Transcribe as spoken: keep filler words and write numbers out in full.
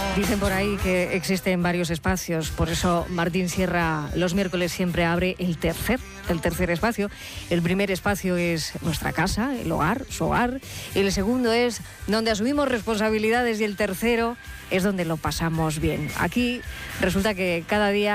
Dicen por ahí que existen varios espacios, por eso Martín Sierra los miércoles siempre abre el tercer, el tercer espacio. El primer espacio es nuestra casa, el hogar, su hogar. El segundo es donde asumimos responsabilidades y el tercero es donde lo pasamos bien. Aquí resulta que cada día